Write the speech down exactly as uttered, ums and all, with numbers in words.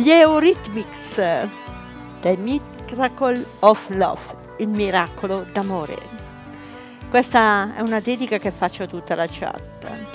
Gli Eurythmics, The Miracle of Love, il miracolo d'amore. Questa è una dedica che faccio a tutta la chat.